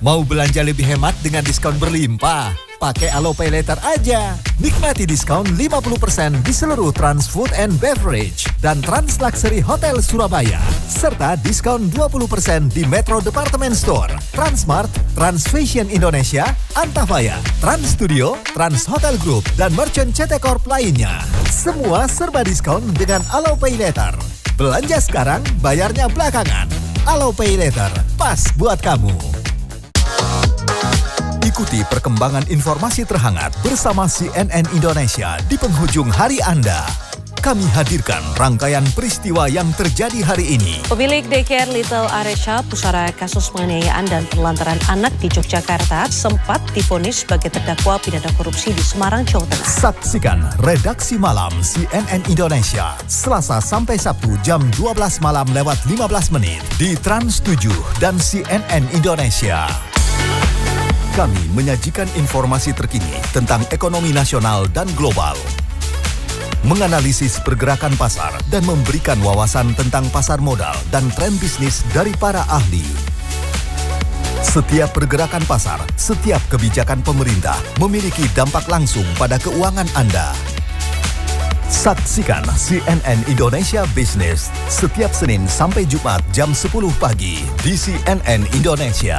Mau belanja lebih hemat dengan diskon berlimpah? Pakai Alo Pay Later aja. Nikmati diskon 50% di seluruh Trans Food and Beverage dan Trans Luxury Hotel Surabaya. Serta diskon 20% di Metro Department Store, Transmart, Trans Fashion Indonesia, Antafaya, Trans Studio, Trans Hotel Group, dan Merchant CT Corp lainnya. Semua serba diskon dengan Alo Pay Later. Belanja sekarang, bayarnya belakangan. Alo Pay Later, pas buat kamu. Ikuti perkembangan informasi terhangat bersama CNN Indonesia di penghujung hari Anda. Kami hadirkan rangkaian peristiwa yang terjadi hari ini. Pemilik daycare Little Aresha, pusara kasus penganiayaan dan penelantaran anak di Yogyakarta, sempat divonis sebagai terdakwa pidana korupsi di Semarang, Jawa Tengah. Saksikan Redaksi Malam CNN Indonesia, Selasa sampai Sabtu jam 12 malam lewat 15 menit di Trans 7 dan CNN Indonesia. Kami menyajikan informasi terkini tentang ekonomi nasional dan global, menganalisis pergerakan pasar dan memberikan wawasan tentang pasar modal dan tren bisnis dari para ahli. Setiap pergerakan pasar, setiap kebijakan pemerintah memiliki dampak langsung pada keuangan Anda. Saksikan CNN Indonesia Business setiap Senin sampai Jumat jam 10 pagi di CNN Indonesia.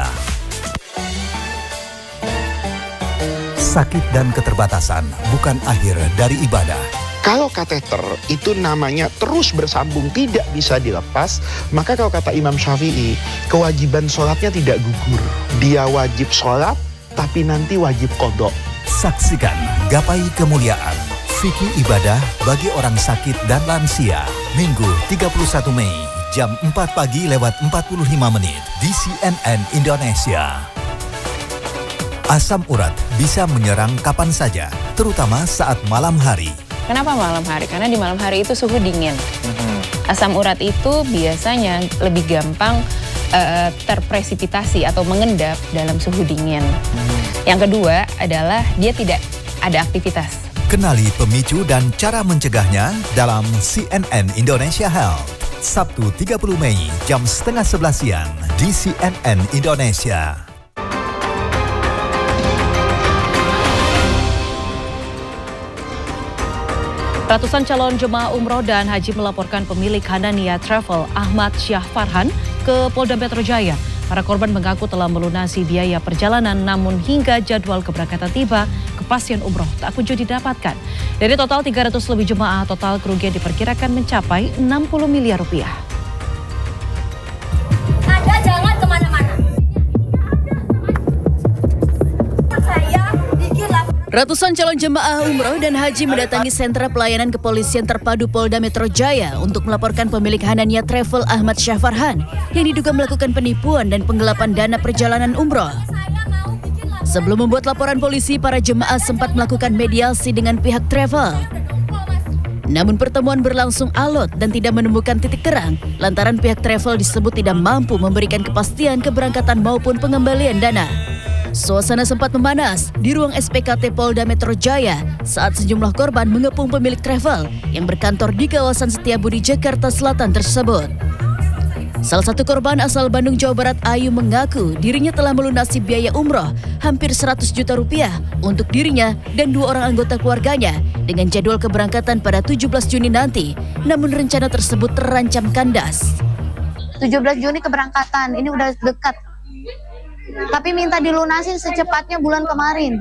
Sakit dan keterbatasan bukan akhir dari ibadah. Kalau kateter itu namanya terus bersambung, tidak bisa dilepas, maka kalau kata Imam Syafi'i, kewajiban sholatnya tidak gugur. Dia wajib sholat, tapi nanti wajib qadha. Saksikan Gapai Kemuliaan, fikih ibadah bagi orang sakit dan lansia. Minggu 31 Mei, jam 4 pagi lewat 45 menit di CNN Indonesia. Asam urat bisa menyerang kapan saja, terutama saat malam hari. Kenapa malam hari? Karena di malam hari itu suhu dingin. Asam urat itu biasanya lebih gampang terpresipitasi atau mengendap dalam suhu dingin. Yang kedua adalah dia tidak ada aktivitas. Kenali pemicu dan cara mencegahnya dalam CNN Indonesia Health. Sabtu 30 Mei jam 10:30 siang di CNN Indonesia. Ratusan calon jemaah umroh dan haji melaporkan pemilik Hanania Travel Ahmad Syah Farhan ke Polda Metro Jaya. Para korban mengaku telah melunasi biaya perjalanan, namun hingga jadwal keberangkatan tiba, kepastian umroh tak kunjung didapatkan. Dari total 300 lebih jemaah, total kerugian diperkirakan mencapai 60 miliar rupiah. Anda jangan kemana-mana. Ratusan calon jemaah umroh dan haji mendatangi sentra pelayanan kepolisian terpadu Polda Metro Jaya untuk melaporkan pemilik Hanania Travel Ahmad Syah Farhan yang diduga melakukan penipuan dan penggelapan dana perjalanan umroh. Sebelum membuat laporan polisi, para jemaah sempat melakukan mediasi dengan pihak travel. Namun pertemuan berlangsung alot dan tidak menemukan titik terang lantaran pihak travel disebut tidak mampu memberikan kepastian keberangkatan maupun pengembalian dana. Suasana sempat memanas di ruang SPKT Polda Metro Jaya saat sejumlah korban mengepung pemilik travel yang berkantor di kawasan Setiabudi, Jakarta Selatan tersebut. Salah satu korban asal Bandung, Jawa Barat, Ayu, mengaku dirinya telah melunasi biaya umroh hampir 100 juta rupiah untuk dirinya dan 2 orang anggota keluarganya dengan jadwal keberangkatan pada 17 Juni nanti. Namun rencana tersebut terancam kandas. 17 Juni keberangkatan, ini udah dekat. Tapi minta dilunasin secepatnya bulan kemarin.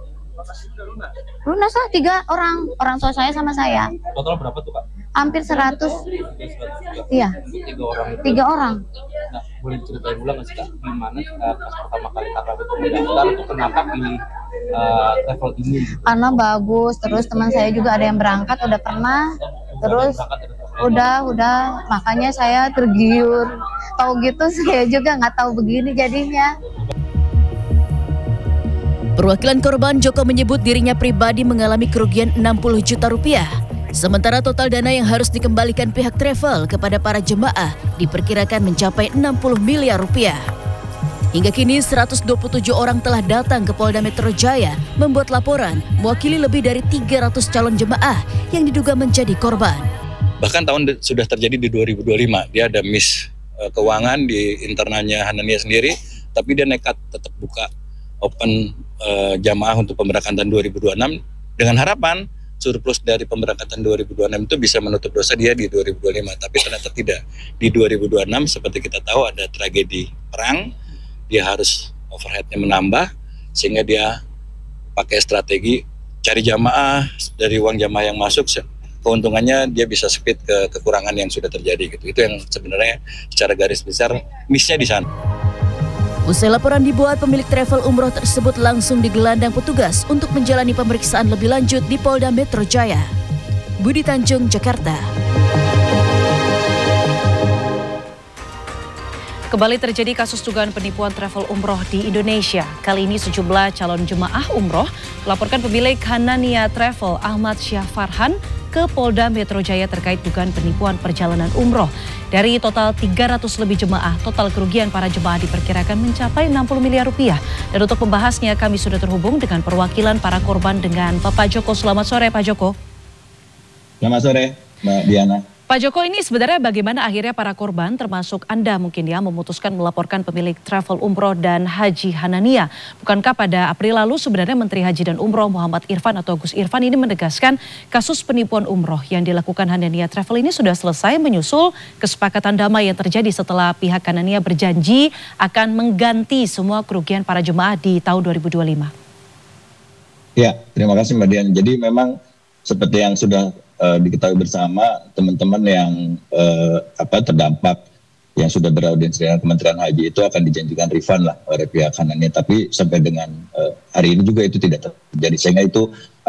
Lunas lah 3 orang tua saya sama saya. Total berapa tuh Kak? Hampir 100. Iya. 3 orang. Nah, boleh diceritain dulu nggak sih Kak, gimana pas pertama kali Kakak itu mendaftar itu kenapa pilih travel ini? Karena bagus, terus teman saya juga ada yang berangkat, udah pernah. Terus udah makanya saya tergiur. Tahu gitu saya juga nggak tahu begini jadinya. Perwakilan korban Joko menyebut dirinya pribadi mengalami kerugian 60 juta rupiah. Sementara total dana yang harus dikembalikan pihak travel kepada para jemaah diperkirakan mencapai 60 miliar rupiah. Hingga kini 127 orang telah datang ke Polda Metro Jaya membuat laporan mewakili lebih dari 300 calon jemaah yang diduga menjadi korban. Bahkan tahun sudah terjadi di 2025, dia ada miss keuangan di internalnya Hanania sendiri, tapi dia nekat tetap buka open jamaah untuk pemberangkatan 2026 dengan harapan surplus dari pemberangkatan 2026 itu bisa menutup dosa dia di 2025, tapi ternyata tidak. Di 2026 seperti kita tahu ada tragedi perang, dia harus overheadnya menambah, sehingga dia pakai strategi cari jamaah dari uang jamaah yang masuk, keuntungannya dia bisa split ke kekurangan yang sudah terjadi gitu. Itu yang sebenarnya secara garis besar miss-nya di sana. Usai laporan dibuat, pemilik travel umroh tersebut langsung digelandang petugas untuk menjalani pemeriksaan lebih lanjut di Polda Metro Jaya. Budi Tanjung, Jakarta. Kembali terjadi kasus dugaan penipuan travel umroh di Indonesia. Kali ini sejumlah calon jemaah umroh melaporkan pemilik Hanania Travel Ahmad Syahfarhan ke Polda Metro Jaya terkait dugaan penipuan perjalanan umroh. Dari total 300 lebih jemaah, total kerugian para jemaah diperkirakan mencapai 60 miliar rupiah. Dan untuk membahasnya kami sudah terhubung dengan perwakilan para korban dengan Bapak Joko. Selamat sore Pak Joko. Selamat sore Mbak Diana. Pak Joko, ini sebenarnya bagaimana akhirnya para korban termasuk Anda mungkin ya memutuskan melaporkan pemilik travel umroh dan haji Hanania? Bukankah pada April lalu sebenarnya Menteri Haji dan Umroh Muhammad Irfan atau Gus Irfan ini menegaskan kasus penipuan umroh yang dilakukan Hanania Travel ini sudah selesai menyusul kesepakatan damai yang terjadi setelah pihak Hanania berjanji akan mengganti semua kerugian para jemaah di tahun 2025? Ya, terima kasih Mbak Dian. Jadi memang seperti yang sudah diketahui bersama, teman-teman yang terdampak yang sudah beraudiensi dengan Kementerian Haji itu akan dijanjikan refund lah oleh pihak Hanania. Tapi sampai dengan hari ini juga itu tidak terjadi, sehingga itu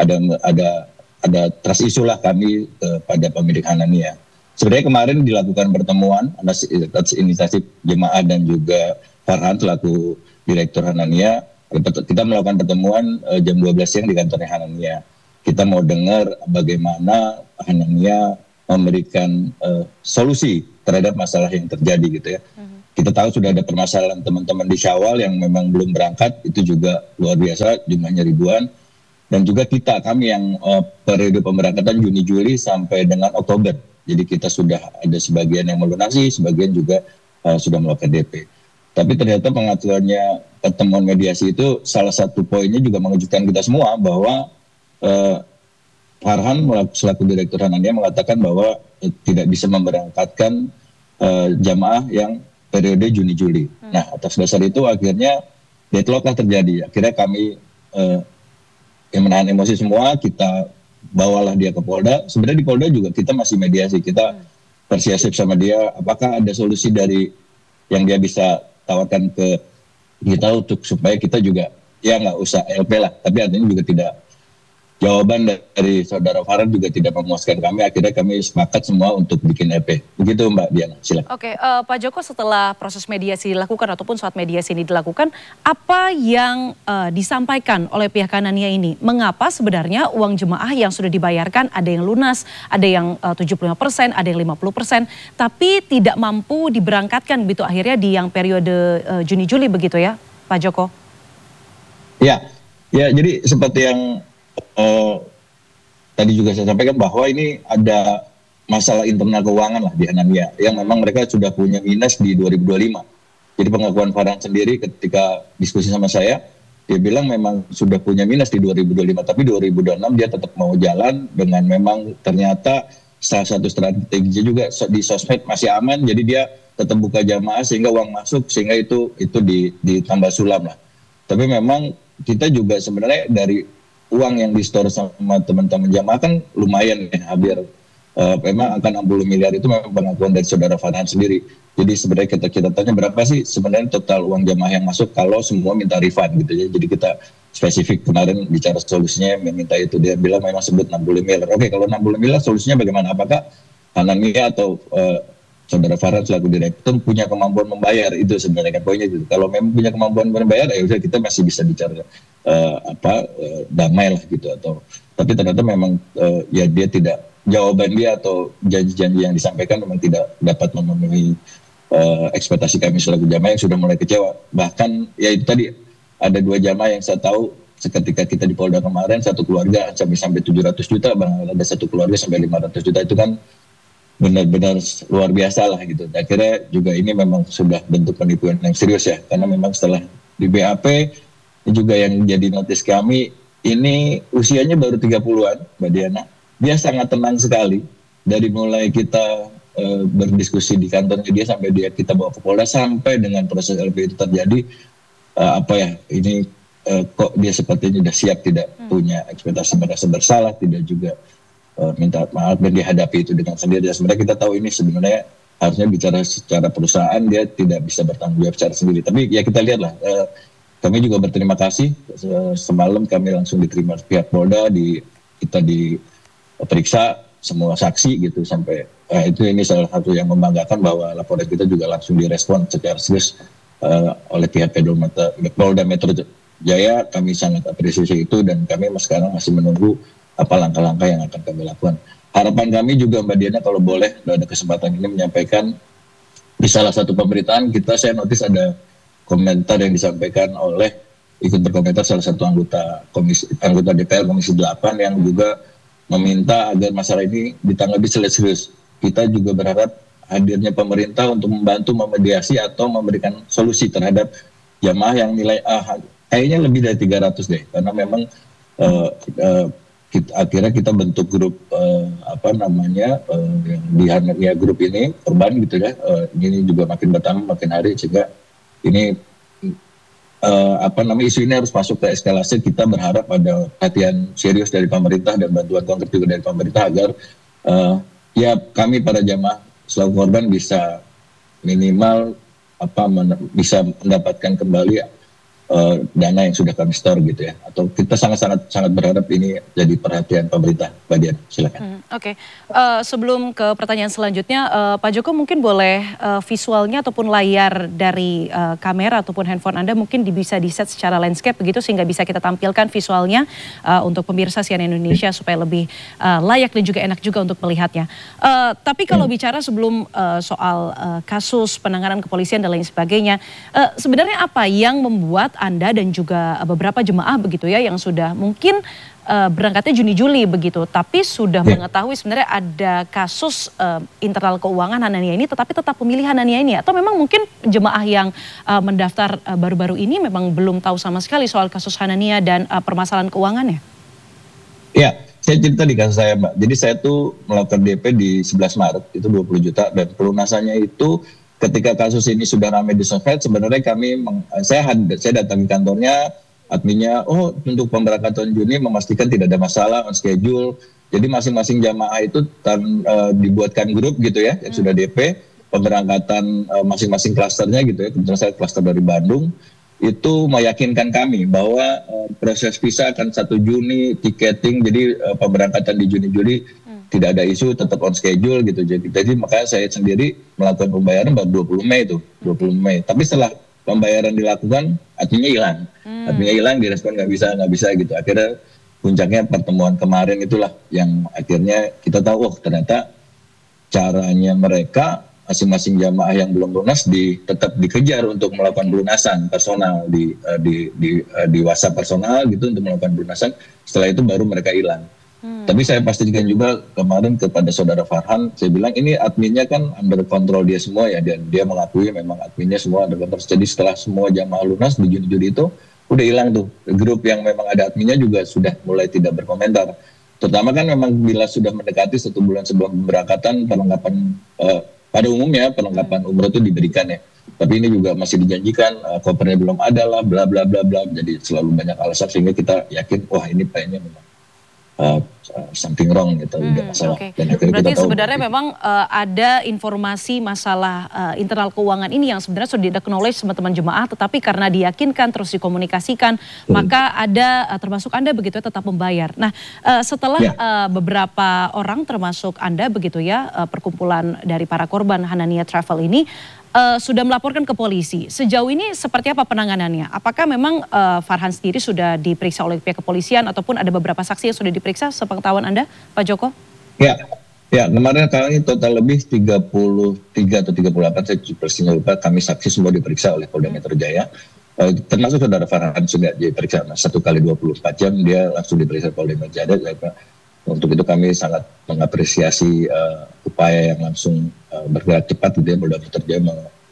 ada trust issue lah kami pada pemilik Hanania. Sebenarnya kemarin dilakukan pertemuan atas inisiatif jemaah dan juga Farhan selaku Direktur Hanania. Kita melakukan pertemuan jam 12 siang di kantornya Hanania. Kita mau dengar bagaimana Hanania memberikan solusi terhadap masalah yang terjadi gitu ya. Kita tahu sudah ada permasalahan teman-teman di Syawal yang memang belum berangkat, itu juga luar biasa jumlahnya ribuan. Dan juga kami yang periode pemberangkatan Juni-Juli sampai dengan Oktober. Jadi kita sudah ada sebagian yang melunasi, sebagian juga sudah melakukan DP. Tapi ternyata pengaturannya pertemuan mediasi itu salah satu poinnya juga mengejutkan kita semua bahwa Farhan selaku Direktur Hanania mengatakan bahwa tidak bisa memberangkatkan jamaah yang periode Juni-Juli. Nah, atas dasar itu akhirnya deadlock lah terjadi. Akhirnya kami yang menahan emosi semua, kita bawalah dia ke Polda. Sebenarnya di Polda juga kita masih mediasi, kita persuasif sama dia, apakah ada solusi dari yang dia bisa tawarkan ke kita untuk supaya kita juga ya nggak usah LP lah. Tapi artinya juga tidak, jawaban dari saudara Farhan juga tidak memuaskan kami. Akhirnya kami sepakat semua untuk bikin EP. Begitu Mbak Diana, silakan. Oke, Pak Joko, setelah proses mediasi dilakukan ataupun saat mediasi ini dilakukan, apa yang disampaikan oleh pihak Hanania ini? Mengapa sebenarnya uang jemaah yang sudah dibayarkan ada yang lunas, ada yang 75%, ada yang 50%, tapi tidak mampu diberangkatkan begitu akhirnya di yang periode Juni-Juli begitu ya, Pak Joko? Ya, jadi seperti yang tadi juga saya sampaikan bahwa ini ada masalah internal keuangan lah di Hanania yang memang mereka sudah punya minus di 2025. Jadi pengakuan Farhan sendiri ketika diskusi sama saya, dia bilang memang sudah punya minus di 2025, tapi 2026 dia tetap mau jalan dengan memang ternyata salah satu strategi juga di sosmed masih aman, jadi dia tetap buka jamaah sehingga uang masuk, sehingga itu ditambah sulam lah. Tapi memang kita juga sebenarnya dari uang yang di-store sama teman-teman jamaah kan lumayan ya, hampir memang angka 60 miliar itu memang pengakuan dari saudara Farhan sendiri. Jadi sebenarnya kita tanya berapa sih sebenarnya total uang jamaah yang masuk kalau semua minta refund gitu ya. Jadi kita spesifik kemarin bicara solusinya meminta itu, dia bilang memang sebut 60 miliar. Oke, kalau 60 miliar solusinya bagaimana? Apakah Hanania atau saudara Farhan selaku direktur punya kemampuan membayar? Itu sebenarnya kan poinnya gitu. Kalau memang punya kemampuan membayar, ya udah kita masih bisa bicara damai lah gitu. Tapi ternyata memang ya dia tidak, jawaban dia atau janji-janji yang disampaikan memang tidak dapat memenuhi ekspektasi kami selaku jamaah yang sudah mulai kecewa. Bahkan ya itu tadi ada 2 jamaah yang saya tahu seketika kita di Polda kemarin, satu keluarga sampai 700 juta, ada satu keluarga sampai 500 juta. Itu kan benar-benar luar biasa lah gitu. Akhirnya juga ini memang sudah bentuk penipuan yang serius ya, karena memang setelah di BAP ini juga yang jadi notis kami, ini usianya baru 30-an Mbak Diana. Dia sangat tenang sekali dari mulai kita berdiskusi di kantornya dia sampai kita bawa ke Polda sampai dengan proses LP itu terjadi, ini kok dia sepertinya sudah siap, tidak punya ekspektasi merasa bersalah, tidak juga minta maaf dan dihadapi itu dengan sendiri. Dan sebenarnya kita tahu ini sebenarnya harusnya bicara secara perusahaan, dia tidak bisa bertanggung jawab secara sendiri. Tapi ya kita lihatlah, kami juga berterima kasih, semalam kami langsung diterima pihak Polda, kita diperiksa semua saksi gitu sampai ini salah satu yang membanggakan bahwa laporan kita juga langsung direspon secara serius oleh pihak Polda Metro Jaya. Kami sangat apresiasi itu dan kami sekarang masih menunggu apa langkah-langkah yang akan kami lakukan. Harapan kami juga Mbak Diana, kalau boleh ada kesempatan ini menyampaikan di salah satu pemberitaan kita, saya notis ada komentar yang disampaikan oleh ikut berkomentar salah satu anggota DPR Komisi 8 yang juga meminta agar masalah ini ditanggapi serius. Kita juga berharap hadirnya pemerintah untuk membantu memediasi atau memberikan solusi terhadap jamaah yang nilai A kayaknya lebih dari 300 deh, karena memang akhirnya kita bentuk grup yang di grup ini korban gitu ya, ini juga makin bertambah makin hari, sehingga ini isu ini harus masuk ke eskalasi. Kita berharap ada perhatian serius dari pemerintah dan bantuan konkret juga dari pemerintah agar kami para jamaah selaku korban bisa minimal bisa mendapatkan kembali dana yang sudah kami store gitu ya, atau kita sangat berharap ini jadi perhatian pemerintah. Mbak Dian, silakan. Oke. Sebelum ke pertanyaan selanjutnya, Pak Joko mungkin boleh visualnya ataupun layar dari kamera ataupun handphone Anda mungkin bisa di-set secara landscape begitu sehingga bisa kita tampilkan visualnya untuk pemirsa CNN Indonesia supaya lebih layak dan juga enak juga untuk melihatnya. Tapi kalau bicara sebelum soal kasus penanganan kepolisian dan lain sebagainya, sebenarnya apa yang membuat Anda dan juga beberapa jemaah begitu ya yang sudah mungkin berangkatnya Juni-Juli begitu, tapi sudah mengetahui sebenarnya ada kasus internal keuangan Hanania ini, tetapi tetap memilih Hanania ini, atau memang mungkin jemaah yang mendaftar baru-baru ini memang belum tahu sama sekali soal kasus Hanania dan permasalahan keuangannya? Ya, saya cerita di kasus saya, Mbak. Jadi saya tuh melakukan DP di 11 Maret, itu 20 juta, dan pelunasannya itu ketika kasus ini sudah ramai di sosmed, sebenarnya saya datangi kantornya, adminnya, untuk pemberangkatan Juni memastikan tidak ada masalah, on schedule. Jadi masing-masing jamaah itu dibuatkan grup gitu ya, yang sudah DP, pemberangkatan masing-masing klasternya gitu ya. Kebetulan saya klaster dari Bandung, itu meyakinkan kami bahwa proses visa akan 1 Juni, tiketing, jadi pemberangkatan di Juni-Juli tidak ada isu, tetap on schedule gitu. Jadi makanya saya sendiri melakukan pembayaran baru 20 Mei itu, 20 Mei. Tapi setelah pembayaran dilakukan, adminnya hilang. Adminnya hilang, direspon nggak bisa gitu. Akhirnya puncaknya pertemuan kemarin itulah yang akhirnya kita tahu, ternyata caranya mereka masing-masing jamaah yang belum lunas tetap dikejar untuk melakukan pelunasan personal di WhatsApp personal gitu untuk melakukan pelunasan. Setelah itu baru mereka hilang. Tapi saya pastikan juga kemarin kepada saudara Farhan, saya bilang ini adminnya kan under kontrol dia semua ya, dan dia mengakui memang adminnya semua under kontrol. Jadi setelah semua jamaah lunas di Juni-Juli itu udah hilang tuh. Grup yang memang ada adminnya juga sudah mulai tidak berkomentar. Terutama kan memang bila sudah mendekati 1 bulan sebelum pemberangkatan, perlengkapan pada umumnya perlengkapan umroh itu diberikan ya. Tapi ini juga masih dijanjikan, kopernya belum ada lah, bla bla bla bla. Jadi selalu banyak alasan sehingga kita yakin, wah ini kayaknya memang something wrong gitu, udah masalah. Okay. Dan berarti sebenarnya memang ada informasi masalah internal keuangan ini yang sebenarnya sudah di-acknowledge sama teman jemaah, tetapi karena diyakinkan terus dikomunikasikan, maka ada termasuk Anda begitu ya tetap membayar. Nah setelah beberapa orang termasuk Anda begitu ya, perkumpulan dari para korban Hanania Travel ini sudah melaporkan ke polisi. Sejauh ini seperti apa penanganannya? Apakah memang Farhan sendiri sudah diperiksa oleh pihak kepolisian ataupun ada beberapa saksi yang sudah diperiksa sepengetahuan Anda, Pak Joko? Ya kemarin kali total lebih 33 atau 38, saya persinya lupa, kami saksi semua diperiksa oleh Polda Metro Jaya. Termasuk saudara Farhan sudah diperiksa 1 kali 24 jam, dia langsung diperiksa Polda Metro Jaya. Untuk itu kami sangat mengapresiasi upaya yang langsung bergerak cepat gitu ya, Polda Metro Jaya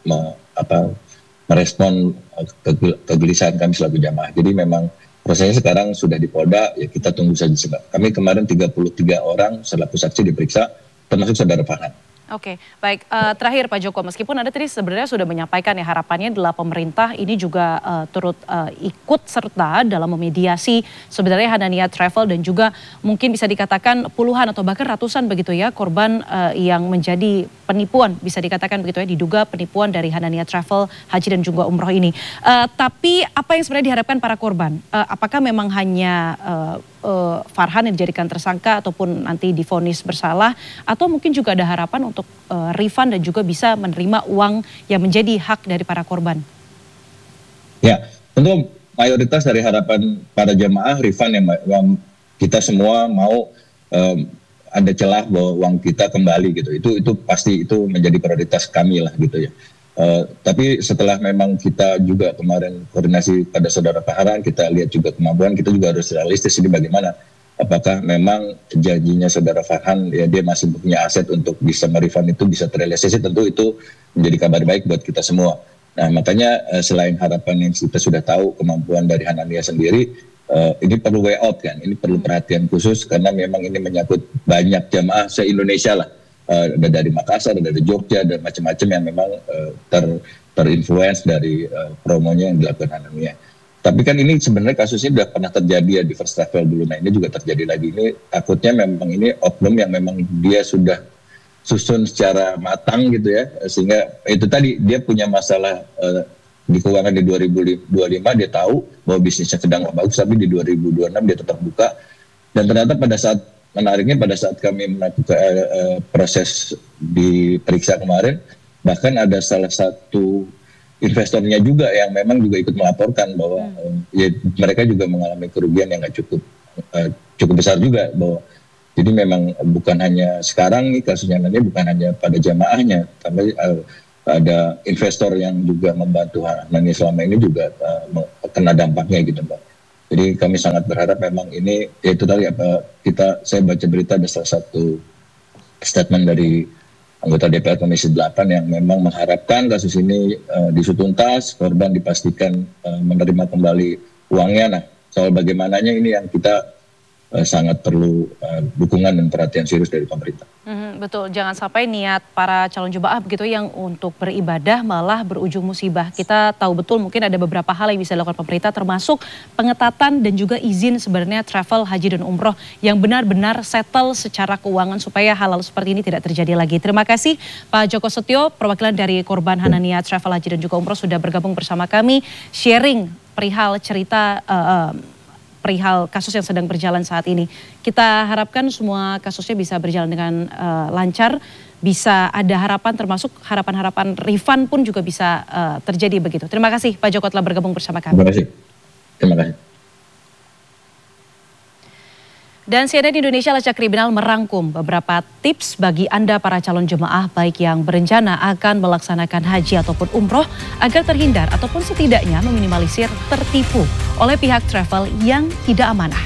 merespon kegelisahan kami selaku jamaah. Jadi memang prosesnya sekarang sudah di Polda, ya kita tunggu saja. Kami kemarin 33 orang selaku saksi diperiksa, termasuk saudara Farhan. Oke, baik. Terakhir Pak Joko, meskipun Anda tadi sebenarnya sudah menyampaikan ya harapannya adalah pemerintah ini juga turut ikut serta dalam memediasi sebenarnya Hanania Travel dan juga mungkin bisa dikatakan puluhan atau bahkan ratusan begitu ya korban yang menjadi penipuan, bisa dikatakan begitu ya, diduga penipuan dari Hanania Travel, haji dan juga umroh ini. Tapi apa yang sebenarnya diharapkan para korban? Apakah memang hanya Farhan yang dijadikan tersangka ataupun nanti divonis bersalah, atau mungkin juga ada harapan untuk refund dan juga bisa menerima uang yang menjadi hak dari para korban? Ya, tentu mayoritas dari harapan para jamaah refund yang kita semua mau ada celah bahwa uang kita kembali gitu. Itu pasti itu menjadi prioritas kami lah gitu ya. Tapi setelah memang kita juga kemarin koordinasi pada saudara Farhan, kita lihat juga kemampuan, kita juga harus realistis ini bagaimana. Apakah memang janjinya saudara Farhan ya dia masih punya aset untuk bisa merefund itu bisa terrealisasi, tentu itu menjadi kabar baik buat kita semua. Nah makanya selain harapan yang kita sudah tahu kemampuan dari Hanania sendiri, ini perlu way out kan, ini perlu perhatian khusus karena memang ini menyangkut banyak jamaah se-Indonesia lah. Ada dari Makassar, ada dari Jogja, dan macam-macam yang memang terinfluence dari promonya yang dilakukan Hanania. Tapi kan ini sebenarnya kasusnya sudah pernah terjadi ya di First Travel dulu. Nah ini juga terjadi lagi. Ini takutnya memang ini oknum yang memang dia sudah susun secara matang gitu ya. Sehingga itu tadi dia punya masalah di keuangan di 2025 dia tahu bahwa bisnisnya sedang nggak bagus, tapi di 2026 dia tetap buka. Dan ternyata menariknya pada saat kami melakukan proses diperiksa kemarin, bahkan ada salah satu investornya juga yang memang juga ikut melaporkan bahwa ya, mereka juga mengalami kerugian yang nggak cukup besar juga. Bahwa jadi memang bukan hanya sekarang nih kasusnya, nanti bukan hanya pada jamaahnya, tapi ada investor yang juga membantu Hanania selama ini juga kena dampaknya gitu Mbak. Jadi kami sangat berharap memang ini, ya itu tadi saya baca berita ada salah satu statement dari anggota DPR Komisi 8 yang memang mengharapkan kasus ini diusut tuntas, korban dipastikan menerima kembali uangnya. Nah soal bagaimananya ini yang kita sangat perlu dukungan dan perhatian serius dari pemerintah. Betul, jangan sampai niat para calon jemaah begitu yang untuk beribadah malah berujung musibah. Kita tahu betul mungkin ada beberapa hal yang bisa dilakukan pemerintah termasuk pengetatan dan juga izin sebenarnya travel haji dan umroh yang benar-benar settle secara keuangan supaya hal-hal seperti ini tidak terjadi lagi. Terima kasih Pak Joko Setio, perwakilan dari korban Hanania Travel Haji dan juga Umroh sudah bergabung bersama kami, sharing perihal cerita perihal kasus yang sedang berjalan saat ini. Kita harapkan semua kasusnya bisa berjalan dengan lancar, bisa ada harapan termasuk harapan-harapan refund pun juga bisa terjadi begitu. Terima kasih Pak Joko telah bergabung bersama kami. Terima kasih. Terima kasih. Dan CNN Indonesia Lacak Kriminal merangkum beberapa tips bagi Anda para calon jemaah baik yang berencana akan melaksanakan haji ataupun umroh agar terhindar ataupun setidaknya meminimalisir tertipu oleh pihak travel yang tidak amanah.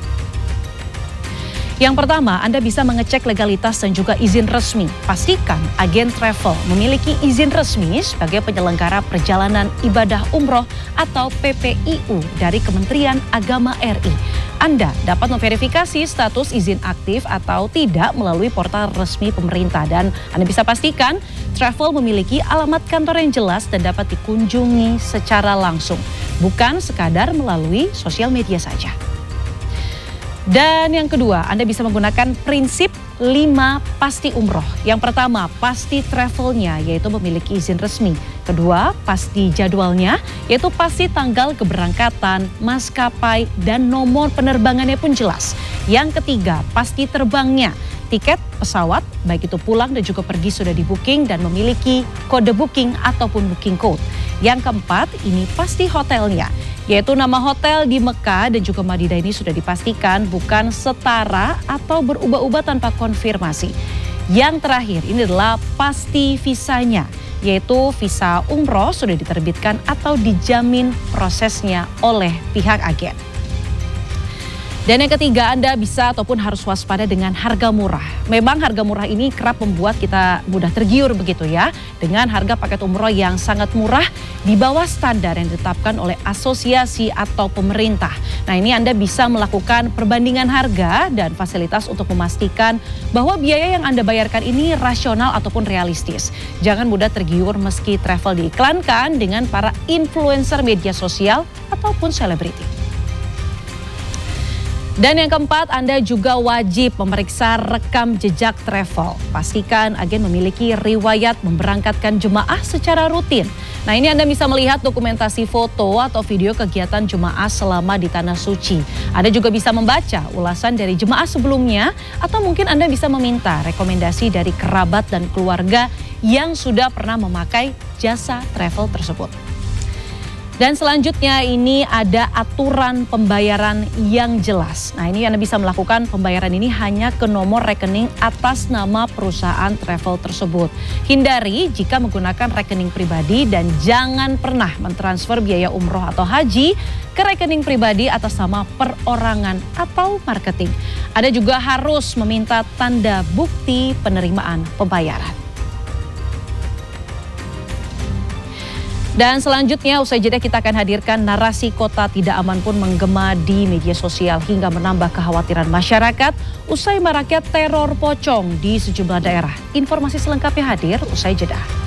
Yang pertama, Anda bisa mengecek legalitas dan juga izin resmi. Pastikan agen travel memiliki izin resmi sebagai penyelenggara perjalanan ibadah umroh atau PPIU dari Kementerian Agama RI. Anda dapat memverifikasi status izin aktif atau tidak melalui portal resmi pemerintah. Dan Anda bisa pastikan travel memiliki alamat kantor yang jelas dan dapat dikunjungi secara langsung. Bukan sekadar melalui sosial media saja. Dan yang kedua, Anda bisa menggunakan prinsip 5 pasti umroh. Yang pertama, pasti travelnya, yaitu memiliki izin resmi. Kedua, pasti jadwalnya, yaitu pasti tanggal keberangkatan, maskapai, dan nomor penerbangannya pun jelas. Yang ketiga, pasti terbangnya. Tiket pesawat, baik itu pulang dan juga pergi sudah di booking dan memiliki kode booking ataupun booking code. Yang keempat, ini pasti hotelnya, yaitu nama hotel di Mekah dan juga Madinah ini sudah dipastikan bukan setara atau berubah-ubah tanpa konfirmasi. Yang terakhir, ini adalah pasti visanya, yaitu visa umroh sudah diterbitkan atau dijamin prosesnya oleh pihak agen. Dan yang ketiga, Anda bisa ataupun harus waspada dengan harga murah. Memang harga murah ini kerap membuat kita mudah tergiur begitu ya. Dengan harga paket umroh yang sangat murah di bawah standar yang ditetapkan oleh asosiasi atau pemerintah. Nah, ini Anda bisa melakukan perbandingan harga dan fasilitas untuk memastikan bahwa biaya yang Anda bayarkan ini rasional ataupun realistis. Jangan mudah tergiur meski travel diiklankan dengan para influencer media sosial ataupun selebriti. Dan yang keempat, Anda juga wajib memeriksa rekam jejak travel. Pastikan agen memiliki riwayat memberangkatkan jemaah secara rutin. Nah, ini Anda bisa melihat dokumentasi foto atau video kegiatan jemaah selama di Tanah Suci. Anda juga bisa membaca ulasan dari jemaah sebelumnya atau mungkin Anda bisa meminta rekomendasi dari kerabat dan keluarga yang sudah pernah memakai jasa travel tersebut. Dan selanjutnya ini ada aturan pembayaran yang jelas. Nah, ini Anda bisa melakukan pembayaran ini hanya ke nomor rekening atas nama perusahaan travel tersebut. Hindari jika menggunakan rekening pribadi dan jangan pernah mentransfer biaya umroh atau haji ke rekening pribadi atas nama perorangan atau marketing. Anda juga harus meminta tanda bukti penerimaan pembayaran. Dan selanjutnya usai jeda kita akan hadirkan narasi kota tidak aman pun menggema di media sosial hingga menambah kekhawatiran masyarakat usai maraknya teror pocong di sejumlah daerah. Informasi selengkapnya hadir usai jeda.